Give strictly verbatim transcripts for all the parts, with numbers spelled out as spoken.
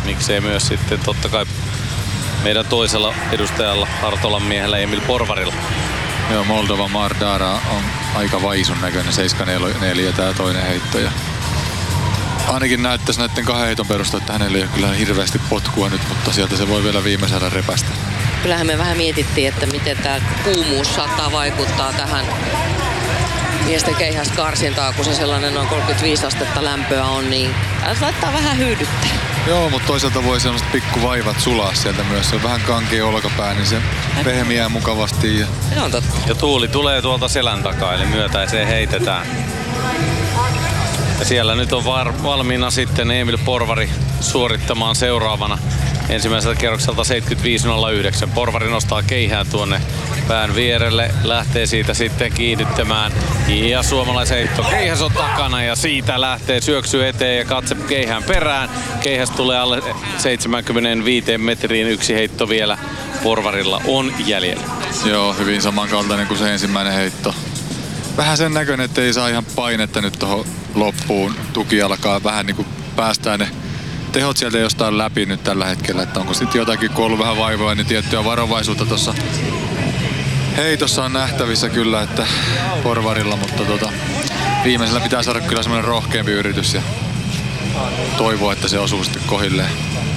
miksei myös sitten totta kai meidän toisella edustajalla, Hartolan miehellä Emil Porvarilla. Joo, Moldova Mardara on aika vaisun näköinen, seitsemän neljä tää toinen heitto. Ja ainakin näyttäisi näiden kahden heiton perusteella, että hänellä ei ole kyllä hirveästi potkua nyt, mutta sieltä se voi vielä viimeisellä repästä. Kyllähän me vähän mietittiin, että miten tämä kuumuus saattaa vaikuttaa tähän miesten keihäskarsintaan, kun se sellainen noin kolmekymmentäviisi astetta lämpöä on, niin laittaa vähän hyydyttää. Joo, mutta toisaalta voi sellaiset pikkuvaivat sulaa sieltä myös. Se on vähän kankea olkapää, niin se pehmiää mukavasti. Ja... Se on totta. Ja tuuli tulee tuolta selän takaa, eli myötäiseen heitetään. Ja siellä nyt on var- valmiina sitten Emil Porvari suorittamaan seuraavana ensimmäiseltä kierrokselta seitsemänkymmentäviisi nolla yhdeksän. Porvari nostaa keihään tuonne pään vierelle, lähtee siitä sitten kiihdyttämään. Ja suomalaisheitto keihäs on takana ja siitä lähtee syöksy eteen ja katse keihään perään. Keihäs tulee alle seitsemänkymmentäviisi metriin, yksi heitto vielä Porvarilla on jäljellä. Joo, hyvin samankaltainen kuin se ensimmäinen heitto. Vähän sen näköinen, että ei saa ihan painetta nyt tuohon loppuun. Tuki alkaa vähän niin kuin päästään ne tehot sieltä jostain läpi nyt tällä hetkellä. Että onko sitten jotakin, kun on ollut vähän vaivoja, niin tiettyä varovaisuutta tuossa heitossa on nähtävissä kyllä, että Porvarilla, mutta tota, viimeisellä pitää saada kyllä semmoinen rohkeampi yritys ja toivoa, että se osuu sitten kohilleen.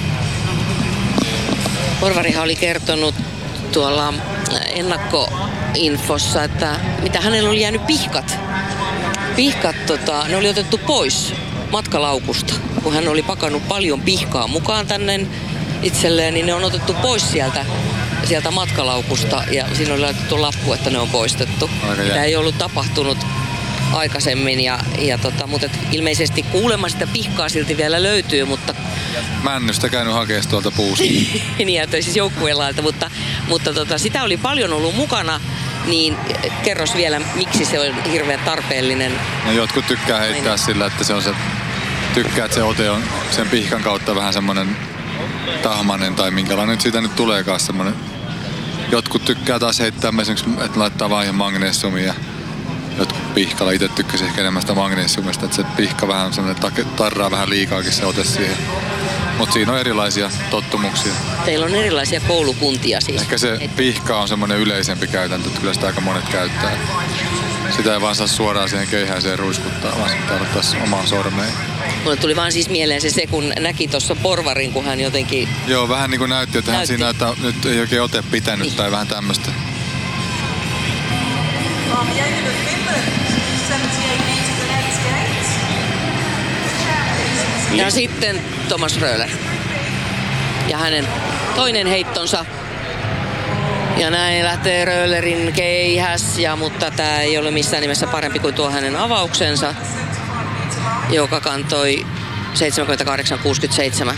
Porvarihan oli kertonut tuolla ennakkoinfossa, että mitä hänellä oli jäänyt pihkat. Pihkat, tota, ne oli otettu pois matkalaukusta. Kun hän oli pakannut paljon pihkaa mukaan tänne itselleen, niin ne on otettu pois sieltä, sieltä matkalaukusta. Ja siinä oli laitettu lappu, että ne on poistettu. Tämä ei ollut tapahtunut aikaisemmin. Ja, ja tota, mutta ilmeisesti kuulemma sitä pihkaa silti vielä löytyy, mutta... Männystä käynyt hakemaan tuolta puusta. Niin, että siis joukkueelta, mutta, mutta tota, sitä oli paljon ollut mukana. Niin kerros vielä, miksi se on hirveän tarpeellinen. No, jotkut tykkää heittää Aine. sillä, että se on se, tykkää, että se ote on sen pihkan kautta vähän semmoinen tahmanen tai minkälainen nyt siitä nyt tuleekaan semmoinen. Jotkut tykkää taas heittää esimerkiksi, että laittaa vaan ihan magneesiumia. Jotkut pihkalla, itse tykkäsi ehkä enemmän sitä magneesiumista, että se pihka vähän semmoinen tarraa vähän liikaakin se ote siihen. Mutta siinä on erilaisia tottumuksia. Teillä on erilaisia koulukuntia siis. Ehkä se pihka on semmoinen yleisempi käytäntö, että kyllä sitä aika monet käyttää. Sitä ei vaan saa suoraan siihen keihäiseen ruiskuttaa, vaan sitä pitää ottaa omaan sormeen. Mulle tuli vaan siis mieleen se, se kun näki tuossa Porvarin, kun hän jotenkin... Joo, vähän niin kuin näytti, että näytti. hän siinä, että nyt ei oikein ote pitänyt niin. Tai vähän tämmöistä. Ja sitten Thomas Röhler. Ja hänen toinen heittonsa. Ja näin lähtee Röhlerin keihäs, ja, mutta tämä ei ole missään nimessä parempi kuin tuo hänen avauksensa, joka kantoi seitsemänkymmentäkahdeksan kuusikymmentäseitsemän.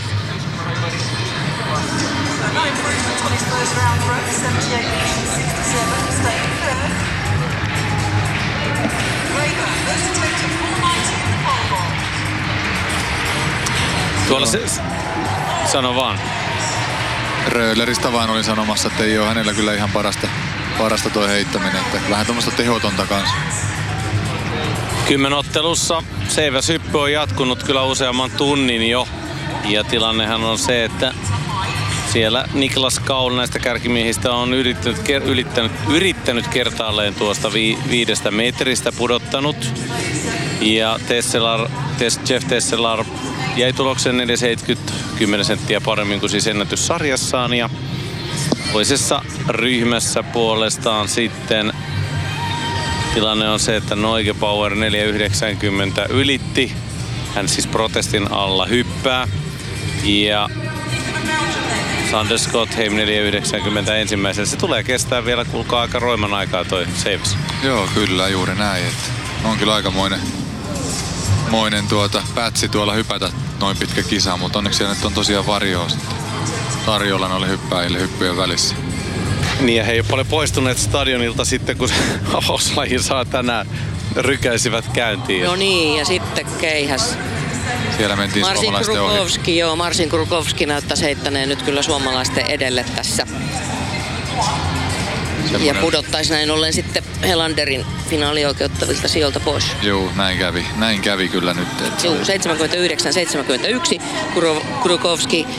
Tuolla se, sano vaan. Röhleristä vaan olin sanomassa, että ei ole hänellä kyllä ihan parasta, parasta tuo heittäminen. Että vähän tuommoista tehotonta kanssa. Kymmenottelussa seiväshyppy on jatkunut kyllä useamman tunnin jo. Ja tilannehan on se, että siellä Niklas Kaul näistä kärkimiehistä on yrittänyt, yrittänyt, yrittänyt kertaalleen tuosta vi, viidestä metristä pudottanut. Ja Tesselar, Tess, Jeff Tesselar jäi tulokseen neljä seitsemänkymmentä, kymmenen senttiä paremmin kuin siis ennätyssarjassaan. Ja toisessa ryhmässä puolestaan sitten tilanne on se, että Neugebauer neljä yhdeksänkymmentä ylitti. Hän siis protestin alla hyppää. Ja Sander Scottheim neljä yhdeksänkymmentä ensimmäisellä. Se tulee kestää vielä, kuulkaa, aika roiman aikaa toi seiväs. Joo, kyllä, juuri näin. Että on kyllä aikamoinen moinen tuota, pätsi tuolla hypätä noin pitkä kisa, mutta onneksi siellä nyt on tosiaan varjoa tarjolla noille hyppäjille hyppyjen välissä. Niin, ja he ei ole paljon poistuneet stadionilta sitten, kun avauslaji saa tänään rykäisivät käyntiin. No niin, ja sitten keihäs. Siellä mentiin Marcin suomalaisten Krukowski, joo, Marcin Krukowski näyttäisi heittäneen nyt kyllä suomalaisten edelle tässä. Semmoinen. Ja pudottaisi näin ollen sitten Helanderin finaalioikeuttavilta sijoilta pois. Joo, näin kävi. Näin kävi kyllä nyt. Joo, seitsemänkymmentäyhdeksän seitsemänkymmentäyksi Krukowski